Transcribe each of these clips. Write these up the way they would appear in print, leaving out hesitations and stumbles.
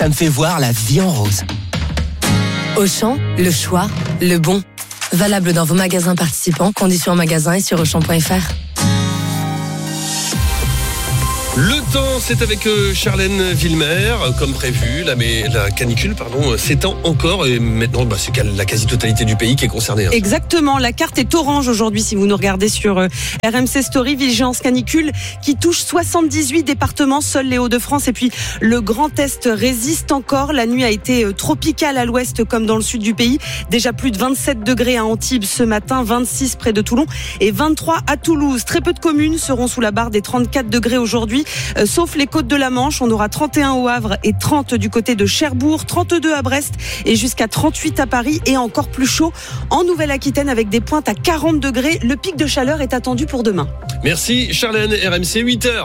ça me fait voir la vie en rose. Auchan, le choix, le bon. Valable dans vos magasins participants, conditions en magasin et sur Auchan.fr. Le temps, c'est avec Charlène Villemer, comme prévu. La canicule, s'étend encore et maintenant, c'est la quasi-totalité du pays qui est concernée. Exactement, la carte est orange aujourd'hui si vous nous regardez sur RMC Story. Vigilance canicule qui touche 78 départements, seuls les Hauts-de-France et puis le Grand Est résiste encore. La nuit a été tropicale à l'ouest comme dans le sud du pays. Déjà plus de 27 degrés à Antibes ce matin, 26 près de Toulon et 23 à Toulouse. Très peu de communes seront sous la barre des 34 degrés aujourd'hui. Sauf les côtes de la Manche, on aura 31 au Havre et 30 du côté de Cherbourg, 32 à Brest et jusqu'à 38 à Paris et encore plus chaud en Nouvelle-Aquitaine avec des pointes à 40 degrés. Le pic de chaleur est attendu pour demain. Merci Charlène, RMC 8h.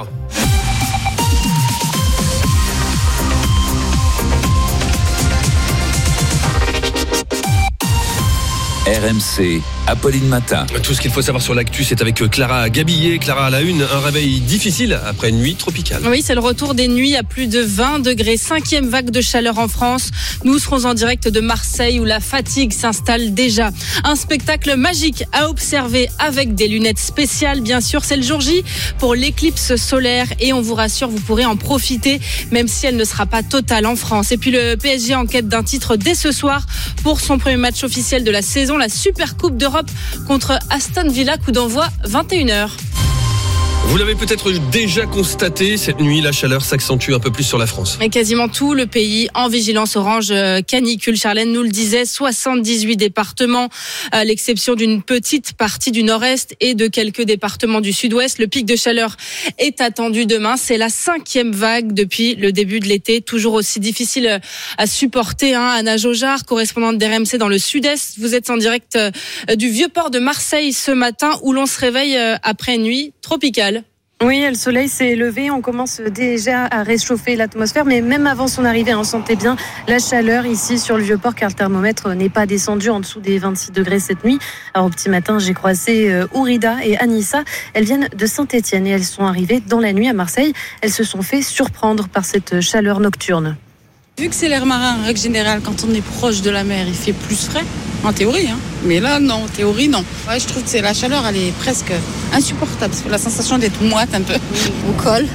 RMC, Apolline Matin. Tout ce qu'il faut savoir sur l'actu, c'est avec Clara Gabillet. Clara à la une, un réveil difficile après une nuit tropicale. Oui, c'est le retour des nuits à plus de 20 degrés. 5e vague de chaleur en France. Nous serons en direct de Marseille où la fatigue s'installe déjà. Un spectacle magique à observer avec des lunettes spéciales. Bien sûr, c'est le jour J pour l'éclipse solaire et on vous rassure, vous pourrez en profiter même si elle ne sera pas totale en France. Et puis le PSG en quête d'un titre dès ce soir pour son premier match officiel de la saison. La Super Coupe d'Europe contre Aston Villa, coup d'envoi 21h. Vous l'avez peut-être déjà constaté, cette nuit, la chaleur s'accentue un peu plus sur la France. Mais quasiment tout le pays en vigilance orange canicule. Charlène nous le disait, 78 départements, à l'exception d'une petite partie du nord-est et de quelques départements du sud-ouest. Le pic de chaleur est attendu demain. C'est la 5e vague depuis le début de l'été. Toujours aussi difficile à supporter. Anna Jaujard, correspondante d'RMC dans le sud-est. Vous êtes en direct du Vieux-Port de Marseille ce matin où l'on se réveille après une nuit tropicale. Oui, le soleil s'est levé, on commence déjà à réchauffer l'atmosphère, mais même avant son arrivée, on sentait bien la chaleur ici sur le Vieux-Port, car le thermomètre n'est pas descendu en dessous des 26 degrés cette nuit. Alors au petit matin, j'ai croisé Ourida et Anissa, elles viennent de Saint-Étienne et elles sont arrivées dans la nuit à Marseille. Elles se sont fait surprendre par cette chaleur nocturne. Vu que c'est l'air marin, en règle générale, quand on est proche de la mer, il fait plus frais, en théorie. Mais là, non, en théorie, non. Ouais, je trouve que la chaleur, elle est presque insupportable. La sensation d'être moite un peu au col.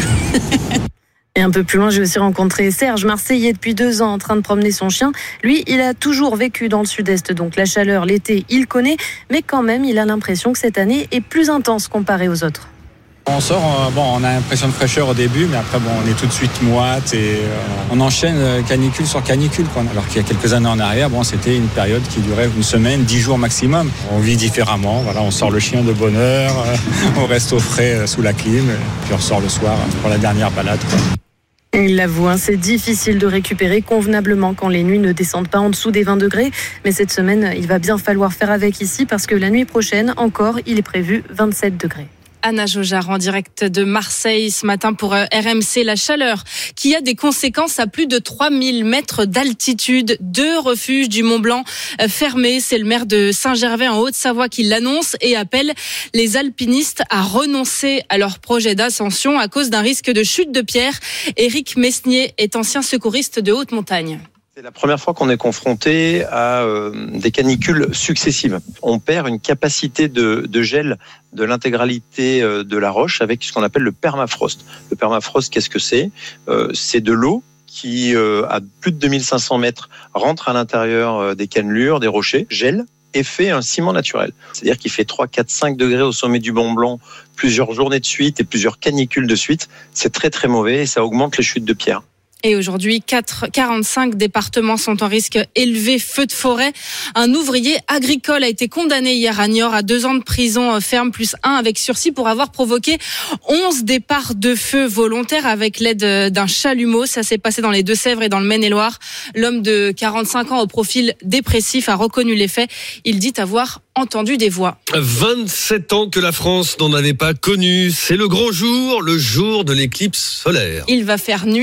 Et un peu plus loin, j'ai aussi rencontré Serge, Marseillais depuis 2 ans, en train de promener son chien. Lui, il a toujours vécu dans le sud-est, donc la chaleur, l'été, il connaît. Mais quand même, il a l'impression que cette année est plus intense comparée aux autres. On sort, on a l'impression de fraîcheur au début, mais après, on est tout de suite moite et on enchaîne canicule sur canicule, quoi. Alors qu'il y a quelques années en arrière, c'était une période qui durait une semaine, 10 jours maximum. On vit différemment, on sort le chien de bonne heure, on reste au frais sous la clim, puis on sort le soir pour la dernière balade, quoi. Il l'avoue, c'est difficile de récupérer convenablement quand les nuits ne descendent pas en dessous des 20 degrés. Mais cette semaine, il va bien falloir faire avec ici parce que la nuit prochaine, encore, il est prévu 27 degrés. Anna Jaujard en direct de Marseille ce matin pour RMC. La chaleur qui a des conséquences à plus de 3000 mètres d'altitude. 2 refuges du Mont-Blanc fermés. C'est le maire de Saint-Gervais en Haute-Savoie qui l'annonce et appelle les alpinistes à renoncer à leur projet d'ascension à cause d'un risque de chute de pierre. Éric Mesnier est ancien secouriste de haute montagne. C'est la première fois qu'on est confronté à des canicules successives. On perd une capacité de gel de l'intégralité de la roche avec ce qu'on appelle le permafrost. Le permafrost, qu'est-ce que c'est ? C'est de l'eau qui, à plus de 2500 mètres, rentre à l'intérieur des cannelures, des rochers, gèle et fait un ciment naturel. C'est-à-dire qu'il fait 3, 4, 5 degrés au sommet du Mont Blanc, plusieurs journées de suite et plusieurs canicules de suite. C'est très très mauvais et ça augmente les chutes de pierre. Et aujourd'hui, 45 départements sont en risque élevé feu de forêt. Un ouvrier agricole a été condamné hier à Niort à 2 ans de prison ferme plus 1 avec sursis pour avoir provoqué 11 départs de feu volontaires avec l'aide d'un chalumeau. Ça s'est passé dans les Deux-Sèvres et dans le Maine-et-Loire. L'homme de 45 ans au profil dépressif a reconnu les faits. Il dit avoir entendu des voix. 27 ans que la France n'en avait pas connu. C'est le grand jour, le jour de l'éclipse solaire. Il va faire nuit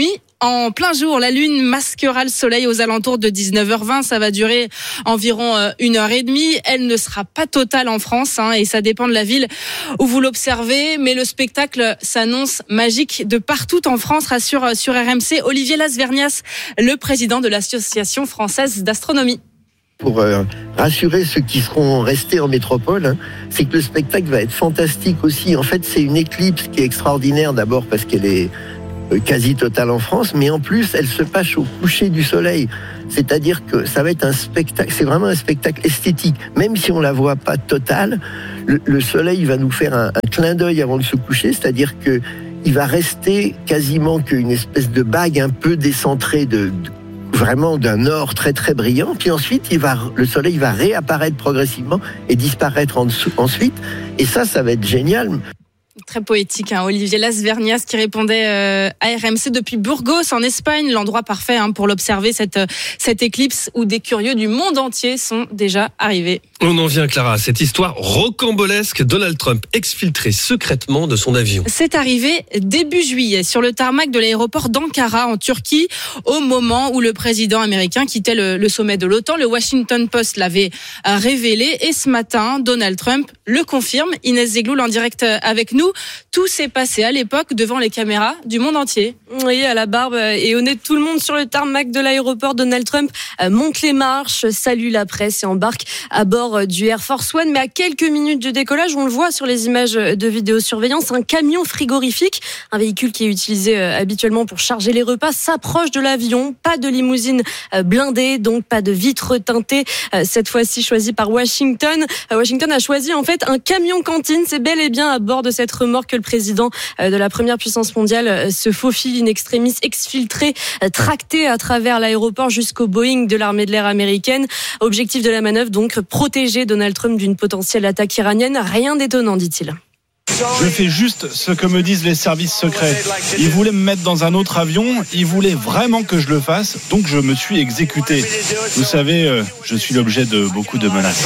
en plein jour. La lune masquera le soleil aux alentours de 19h20. Ça va durer environ 1h30. Elle ne sera pas totale en France et ça dépend de la ville où vous l'observez. Mais le spectacle s'annonce magique de partout en France, rassure sur RMC Olivier Lasvernias, le président de l'Association française d'astronomie. Pour rassurer ceux qui seront restés en métropole, c'est que le spectacle va être fantastique aussi. En fait, c'est une éclipse qui est extraordinaire d'abord parce qu'elle est quasi totale en France, mais en plus, elle se passe au coucher du soleil. C'est-à-dire que ça va être un spectacle, c'est vraiment un spectacle esthétique. Même si on la voit pas totale, le soleil va nous faire un clin d'œil avant de se coucher, c'est-à-dire que il va rester quasiment qu'une espèce de bague un peu décentrée vraiment d'un or très très brillant, puis ensuite le soleil va réapparaître progressivement et disparaître ensuite, et ça va être génial. Très poétique, Olivier Lasvernias qui répondait à RMC depuis Burgos en Espagne, l'endroit parfait pour l'observer, cette éclipse où des curieux du monde entier sont déjà arrivés. On en vient, Clara, à cette histoire rocambolesque. Donald Trump exfiltré secrètement de son avion. C'est arrivé début juillet sur le tarmac de l'aéroport d'Ankara en Turquie, au moment où le président américain quittait le sommet de l'OTAN. Le Washington Post l'avait révélé et ce matin, Donald Trump le confirme. Inès Zegloul en direct avec nous. Tout s'est passé à l'époque devant les caméras du monde entier. Oui, à la barbe et au nez de tout le monde sur le tarmac de l'aéroport, Donald Trump monte les marches, salue la presse et embarque à bord du Air Force One. Mais à quelques minutes du décollage, on le voit sur les images de vidéosurveillance, un camion frigorifique, un véhicule qui est utilisé habituellement pour charger les repas, s'approche de l'avion. Pas de limousine blindée, donc pas de vitres teintées. Cette fois-ci choisie par Washington. Washington a choisi en fait un camion cantine. C'est bel et bien à bord de cette remorque que le président de la première puissance mondiale se faufile in extremis, exfiltré, tracté à travers l'aéroport jusqu'au Boeing de l'armée de l'air américaine. Objectif de la manœuvre, donc, protéger Donald Trump d'une potentielle attaque iranienne. Rien d'étonnant, dit-il. Je fais juste ce que me disent les services secrets. Ils voulaient me mettre dans un autre avion, ils voulaient vraiment que je le fasse, donc je me suis exécuté. Vous savez, je suis l'objet de beaucoup de menaces.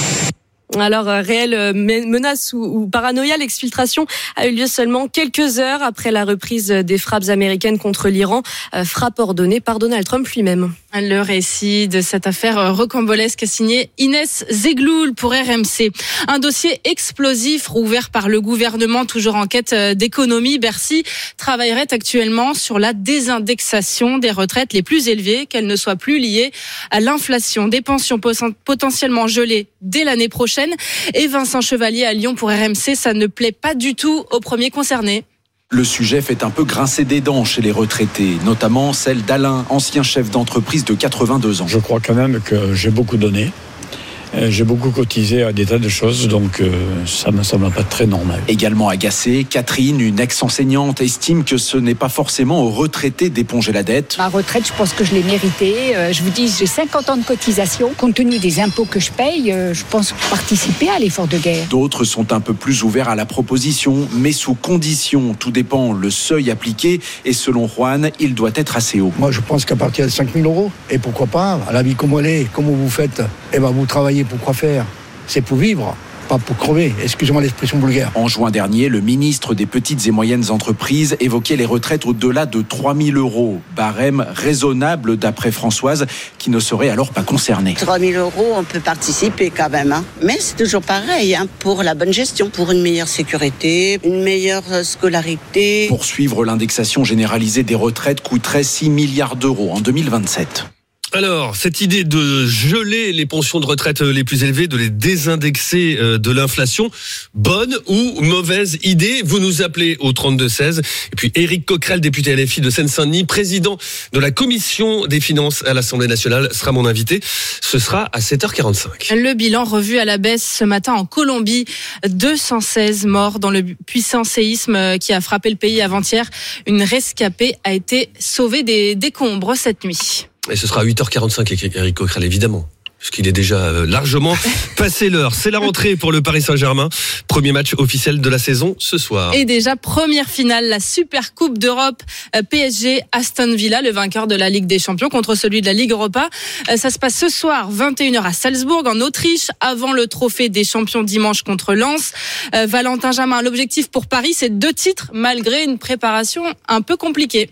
Alors, réelle menace ou paranoïa, l'exfiltration a eu lieu seulement quelques heures après la reprise des frappes américaines contre l'Iran, frappe ordonnée par Donald Trump lui-même. Le récit de cette affaire rocambolesque signé Inès Zegloul pour RMC. Un dossier explosif rouvert par le gouvernement, toujours en quête d'économie. Bercy travaillerait actuellement sur la désindexation des retraites les plus élevées, qu'elles ne soient plus liées à l'inflation. Des pensions potentiellement gelées dès l'année prochaine. Et Vincent Chevalier à Lyon pour RMC, ça ne plaît pas du tout aux premiers concernés. Le sujet fait un peu grincer des dents chez les retraités, notamment celle d'Alain, ancien chef d'entreprise de 82 ans. Je crois quand même que j'ai beaucoup donné. J'ai beaucoup cotisé à des tas de choses, donc ça me semble pas très normal. Également agacée, Catherine, une ex-enseignante, estime que ce n'est pas forcément aux retraités d'éponger la dette. Ma retraite, je pense que je l'ai méritée. Je vous dis, j'ai 50 ans de cotisation. Compte tenu des impôts que je paye, je pense participer à l'effort de guerre. D'autres sont un peu plus ouverts à la proposition, mais sous condition. Tout dépend le seuil appliqué et selon Juan, il doit être assez haut. Moi, je pense qu'à partir de 5 000 €, et pourquoi pas, à la vie comme elle est, comment vous faites, vous travaillez pour quoi faire ? C'est pour vivre, pas pour crever. Excusez-moi l'expression vulgaire. En juin dernier, le ministre des Petites et Moyennes Entreprises évoquait les retraites au-delà de 3 000 €. Barème raisonnable d'après Françoise, qui ne serait alors pas concernée. 3 000 €, on peut participer quand même. Mais c'est toujours pareil, pour la bonne gestion, pour une meilleure sécurité, une meilleure scolarité. Poursuivre l'indexation généralisée des retraites coûterait 6 milliards d'euros en 2027. Alors, cette idée de geler les pensions de retraite les plus élevées, de les désindexer de l'inflation, bonne ou mauvaise idée? Vous nous appelez au 32-16. Et puis Éric Coquerel, député LFI de Seine-Saint-Denis, président de la commission des finances à l'Assemblée nationale, sera mon invité. Ce sera à 7h45. Le bilan revu à la baisse ce matin en Colombie. 216 morts dans le puissant séisme qui a frappé le pays avant-hier. Une rescapée a été sauvée des décombres cette nuit. Et ce sera à 8h45 avec Éric Coquerel, évidemment, puisqu'il est déjà largement passé l'heure. C'est la rentrée pour le Paris Saint-Germain. Premier match officiel de la saison ce soir. Et déjà, première finale, la Super Coupe d'Europe, PSG Aston Villa, le vainqueur de la Ligue des Champions contre celui de la Ligue Europa. Ça se passe ce soir, 21h à Salzbourg, en Autriche, avant le trophée des champions dimanche contre Lens. Valentin Jamin, l'objectif pour Paris, c'est 2 titres, malgré une préparation un peu compliquée.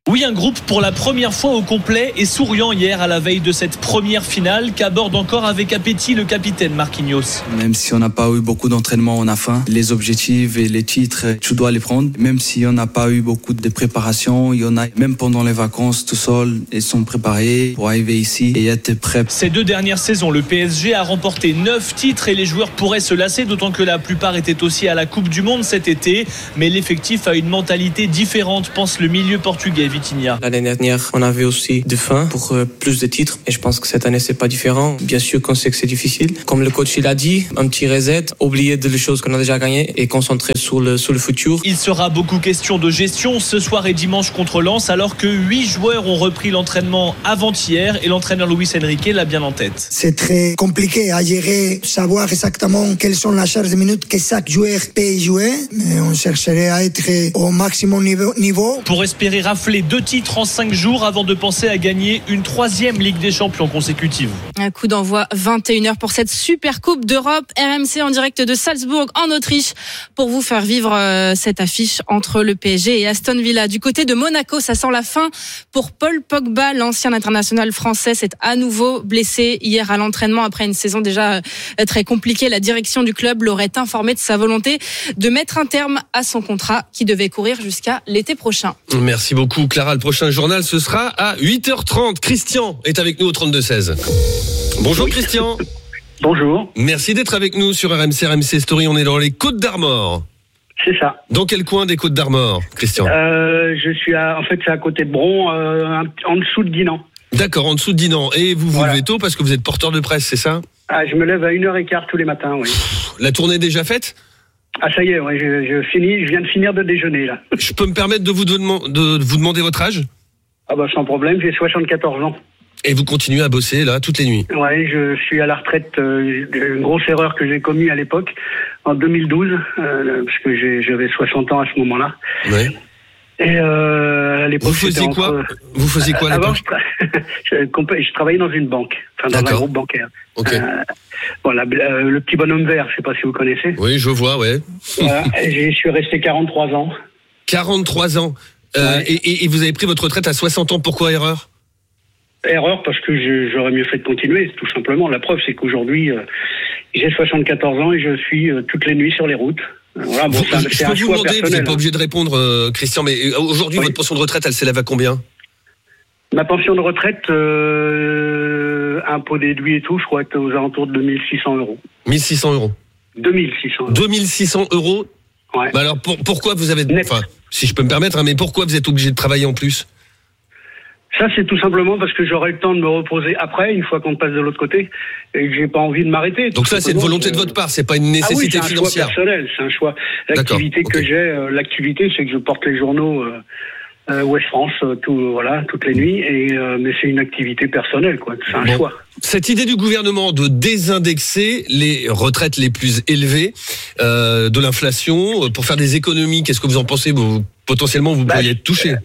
Oui, un groupe pour la première fois au complet et souriant hier à la veille de cette première finale qu'aborde encore avec appétit le capitaine Marquinhos. Même si on n'a pas eu beaucoup d'entraînement, on a faim. Les objectifs et les titres, tu dois les prendre. Même si on n'a pas eu beaucoup de préparation, il y en a même pendant les vacances tout seul, ils sont préparés pour arriver ici et être prêts. Ces 2 dernières saisons, le PSG a remporté 9 titres et les joueurs pourraient se lasser, d'autant que la plupart étaient aussi à la Coupe du Monde cet été. Mais l'effectif a une mentalité différente, pense le milieu portugais. L'année dernière, on avait aussi de faim pour plus de titres et je pense que cette année c'est pas différent. Bien sûr qu'on sait que c'est difficile. Comme le coach il a dit, un petit reset, oublier de les choses qu'on a déjà gagnées et concentrer sur le futur. Il sera beaucoup question de gestion ce soir et dimanche contre Lens alors que 8 joueurs ont repris l'entraînement avant-hier et l'entraîneur Luis Enrique l'a bien en tête. C'est très compliqué à gérer, savoir exactement quelles sont les charges de minutes que chaque joueur peut jouer, mais on chercherait à être au maximum niveau. Pour espérer rafler 2 titres en 5 jours avant de penser à gagner une 3e Ligue des Champions consécutive. Un coup d'envoi 21h pour cette super Coupe d'Europe. RMC en direct de Salzbourg en Autriche pour vous faire vivre cette affiche entre le PSG et Aston Villa. Du côté de Monaco, ça sent la fin pour Paul Pogba. L'ancien international français s'est à nouveau blessé hier à l'entraînement après une saison déjà très compliquée. La direction du club l'aurait informé de sa volonté de mettre un terme à son contrat qui devait courir jusqu'à l'été prochain. Merci beaucoup Clara. Le prochain journal, ce sera à 8h30. Christian est avec nous au 32-16. Bonjour Christian. Bonjour. Merci d'être avec nous sur RMC Story. On est dans les Côtes d'Armor. C'est ça. Dans quel coin des Côtes d'Armor, Christian? Je suis c'est à côté de Bron, en dessous de Dinan. D'accord, en dessous de Dinan. Et vous levez tôt parce que vous êtes porteur de presse, c'est ça? Je me lève à 1h15 tous les matins, oui. La tournée est déjà faite? Ça y est, ouais, je viens de finir de déjeuner, là. Je peux me permettre de vous demander votre âge? Sans problème, j'ai 74 ans. Et vous continuez à bosser, là, toutes les nuits? Ouais, je suis à la retraite. Une grosse erreur que j'ai commise à l'époque, en 2012, parce que j'avais 60 ans à ce moment-là. Ouais. Et à l'époque, Vous faisiez quoi à l'époque? Je travaillais dans une banque, dans un groupe bancaire. Okay. Le petit bonhomme vert, je sais pas si vous connaissez. Oui, je vois, ouais. Voilà, je suis resté 43 ans. 43 ans. Ouais. Et vous avez pris votre retraite à 60 ans, pourquoi erreur? Erreur parce que j'aurais mieux fait de continuer, tout simplement. La preuve, c'est qu'aujourd'hui, j'ai 74 ans et je suis toutes les nuits sur les routes. Voilà, je peux vous demander, vous n'êtes pas obligé de répondre, Christian, mais aujourd'hui, votre pension de retraite, elle s'élève à combien? Ma pension de retraite, impôt déduit et tout, je crois que aux alentours de 2600 euros. 1600 euros 2600 euros. 2600 euros. Ouais. Bah alors, pourquoi vous avez... Enfin, si je peux me permettre, mais pourquoi vous êtes obligé de travailler en plus? Ça, c'est tout simplement parce que j'aurai le temps de me reposer après, une fois qu'on passe de l'autre côté, et que j'ai pas envie de m'arrêter. Donc ça, c'est une volonté de votre part, c'est pas une nécessité financière. C'est un choix personnel, c'est un choix. L'activité que j'ai, l'activité, c'est que je porte les journaux Ouest France toutes les nuits, mais c'est une activité personnelle, quoi. C'est un choix. Cette idée du gouvernement de désindexer les retraites les plus élevées de l'inflation pour faire des économies, qu'est-ce que vous en pensez? Potentiellement, vous pourriez être touché.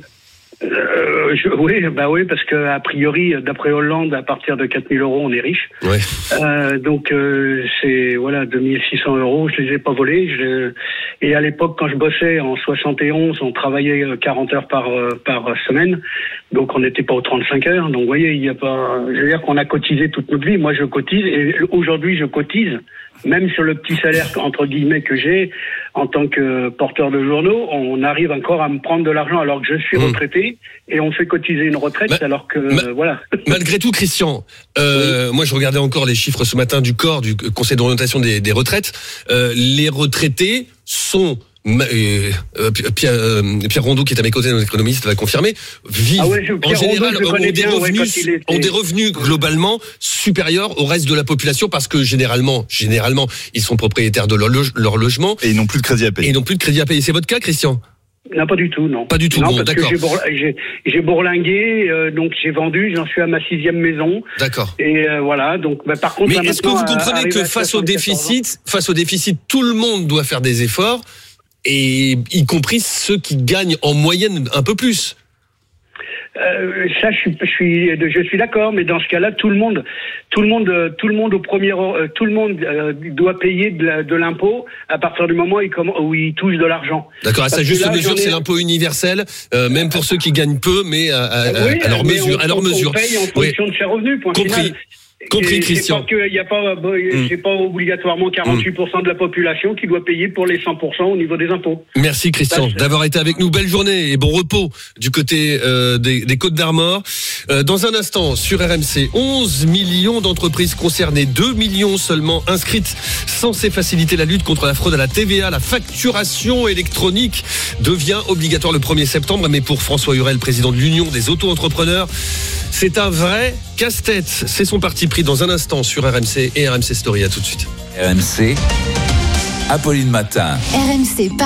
Oui, parce que a priori, d'après Hollande, à partir de 4 000 euros, on est riche. Ouais. Donc c'est 2600 euros. Je les ai pas volés. Et à l'époque, quand je bossais en 71, on travaillait 40 heures par semaine, donc on n'était pas aux 35 heures. Donc vous voyez, il y a pas. Je veux dire qu'on a cotisé toute notre vie. Moi, je cotise et aujourd'hui, je cotise. Même sur le petit salaire, entre guillemets, que j'ai, en tant que porteur de journaux, on arrive encore à me prendre de l'argent alors que je suis retraité et on fait cotiser une retraite alors que, voilà. Malgré tout, Christian, moi je regardais encore les chiffres ce matin du COR, du Conseil d'orientation des retraites. Les retraités sont... Pierre Rondeau, qui est à mes côtés, notre économiste, va confirmer, vivent en général ont des revenus globalement supérieurs au reste de la population parce que généralement, ils sont propriétaires de leur logement. Et ils n'ont plus de crédit à payer. C'est votre cas, Christian? Non, pas du tout, non. Pas du tout, non, bon, d'accord. J'ai bourlingué, donc j'ai vendu, j'en suis à ma 6e maison. D'accord. Et voilà, donc par contre... Mais est-ce que vous comprenez que face au déficit, tout le monde doit faire des efforts, et y compris ceux qui gagnent en moyenne un peu plus? Ça, je suis d'accord, mais dans ce cas-là, tout le monde au premier, tout le monde doit payer de l'impôt à partir du moment où il touche de l'argent. D'accord, à sa juste mesure, c'est l'impôt universel, même pour ceux qui gagnent peu, mais à leur mesure. On paye en fonction de ses revenus. Point final. Compris, Christian. C'est pas obligatoirement 48% de la population qui doit payer pour les 100% au niveau des impôts. Merci Christian d'avoir été avec nous. Belle journée et bon repos du côté des Côtes-d'Armor. Dans un instant, sur RMC, 11 millions d'entreprises concernées, 2 millions seulement inscrites, censées faciliter la lutte contre la fraude à la TVA. La facturation électronique devient obligatoire le 1er septembre, mais pour François Hurel, président de l'Union des auto-entrepreneurs, c'est un vrai casse-tête. C'est son parti pris dans un instant sur RMC et RMC Story. À tout de suite. RMC, Apolline Matin. RMC